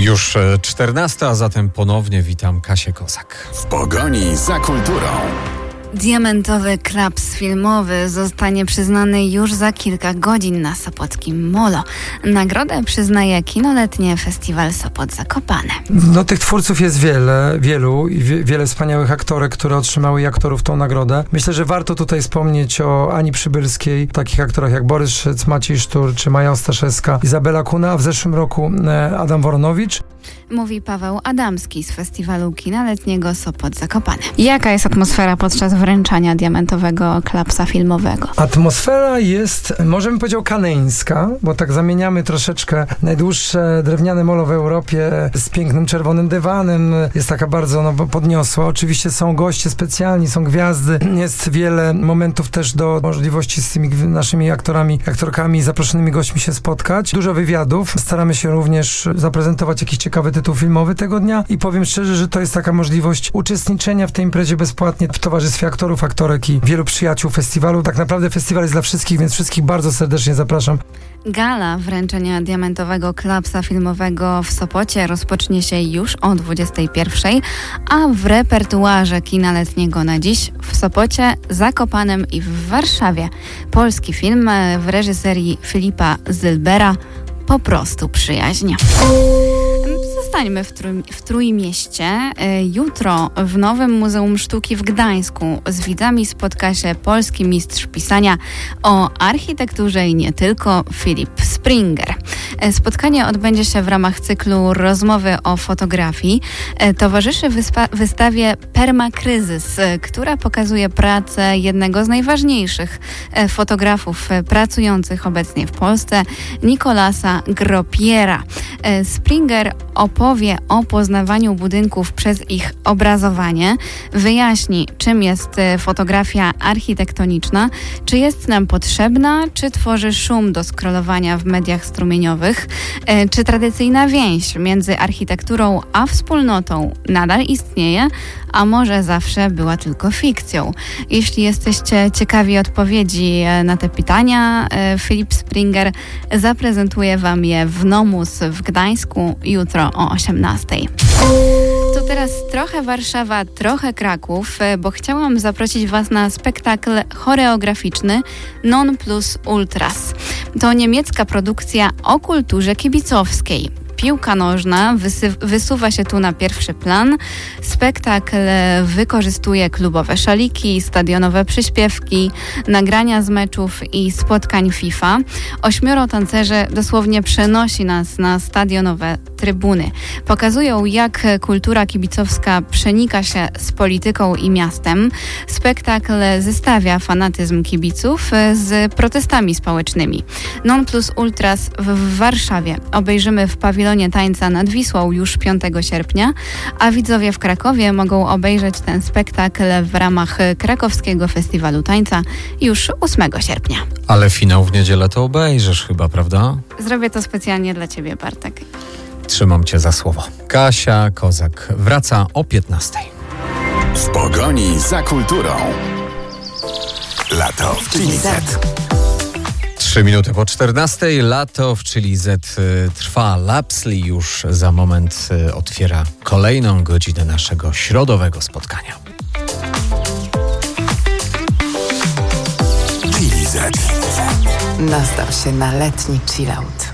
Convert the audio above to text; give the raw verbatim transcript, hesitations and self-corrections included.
Już czternasta, a zatem ponownie witam Kasię Kozak. W pogoni za kulturą. Diamentowy klaps filmowy zostanie przyznany już za kilka godzin na sopockim Molo. Nagrodę przyznaje Kinoletnie Festiwal Sopot Zakopane. No tych twórców jest wiele, wielu i wie, wiele wspaniałych aktorek, które otrzymały i aktorów tą nagrodę. Myślę, że warto tutaj wspomnieć o Ani Przybylskiej, takich aktorach jak Borys Szyc, Maciej Sztur czy Maja Ostaszewska, Izabela Kuna, a w zeszłym roku Adam Woronowicz. Mówi Paweł Adamski z Festiwalu Kina Letniego Sopot Zakopane. Jaka jest atmosfera podczas wręczania diamentowego klapsa filmowego? Atmosfera jest, możemy powiedzieć, kaneńska, bo tak zamieniamy troszeczkę najdłuższe drewniane molo w Europie z pięknym czerwonym dywanem. Jest taka bardzo no, podniosła. Oczywiście są goście specjalni, są gwiazdy. Jest wiele momentów też do możliwości z tymi naszymi aktorami, aktorkami, zaproszonymi gośćmi się spotkać. Dużo wywiadów. Staramy się również zaprezentować jakiś ciekawy tytuł filmowy tego dnia i powiem szczerze, że to jest taka możliwość uczestniczenia w tej imprezie bezpłatnie w towarzystwie aktorów, aktorek i wielu przyjaciół festiwalu. Tak naprawdę festiwal jest dla wszystkich, więc wszystkich bardzo serdecznie zapraszam. Gala wręczenia diamentowego klapsa filmowego w Sopocie rozpocznie się już o dwudziestej pierwszej, a w repertuarze Kina Letniego na dziś w Sopocie, Zakopanem i w Warszawie polski film w reżyserii Filipa Zylbera Po prostu przyjaźń. Zostańmy w, trój, w Trójmieście. Jutro w Nowym Muzeum Sztuki w Gdańsku z widzami spotka się polski mistrz pisania o architekturze i nie tylko, Filip Springer. Spotkanie odbędzie się w ramach cyklu Rozmowy o fotografii. Towarzyszy wyspa, wystawie Permakryzys, która pokazuje pracę jednego z najważniejszych fotografów pracujących obecnie w Polsce, Nicolasa Gropiera. Springer opowie o poznawaniu budynków przez ich obrazowanie, wyjaśni, czym jest fotografia architektoniczna, czy jest nam potrzebna, czy tworzy szum do scrollowania w mediach strumieniowych, czy tradycyjna więź między architekturą a wspólnotą nadal istnieje, a może zawsze była tylko fikcją. Jeśli jesteście ciekawi odpowiedzi na te pytania, Filip Springer zaprezentuje Wam je w Nomus w Gdańsku jutro o osiemnastej. To teraz trochę Warszawa, trochę Kraków, bo chciałam zaprosić Was na spektakl choreograficzny Non Plus Ultras. To niemiecka produkcja o kulturze kibicowskiej. Piłka nożna wysy- wysuwa się tu na pierwszy plan. Spektakl wykorzystuje klubowe szaliki, stadionowe przyśpiewki, nagrania z meczów i spotkań FIFA. Ośmioro tancerzy dosłownie przenosi nas na stadionowe trybuny. Pokazują, jak kultura kibicowska przenika się z polityką i miastem. Spektakl zestawia fanatyzm kibiców z protestami społecznymi. Non Plus Ultras w Warszawie obejrzymy w pawilonie Tańca nad Wisłą już piątego sierpnia, a widzowie w Krakowie mogą obejrzeć ten spektakl w ramach Krakowskiego Festiwalu Tańca już ósmego sierpnia. Ale finał w niedzielę to obejrzysz chyba, prawda? Zrobię to specjalnie dla Ciebie, Bartek. Trzymam Cię za słowo. Kasia Kozak wraca o piętnastej. W pogoni za kulturą. Lato w Chili Z. Trzy minuty po czternastej. Lato w Chili Z trwa. Lapsli już za moment otwiera kolejną godzinę naszego środowego spotkania. Chili Z. Nastaw się na letni chillout.